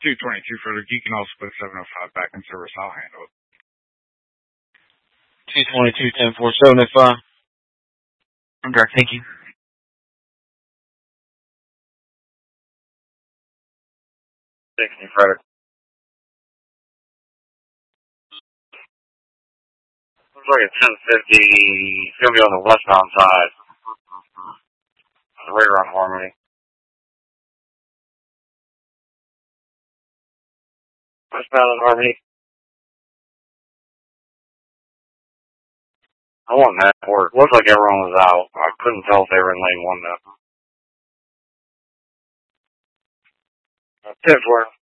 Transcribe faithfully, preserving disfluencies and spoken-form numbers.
two twenty-two further. You can also put seven oh five back in service. I'll handle it. two twenty-two, ten four, seven oh five. I'm direct, thank you. sixty, Frederick. Looks like a ten fifty. It's going to be on the westbound side. Right around Harmony. Westbound on Harmony. I want that work. Looks like everyone was out. I couldn't tell if they were in lane one though. ten four.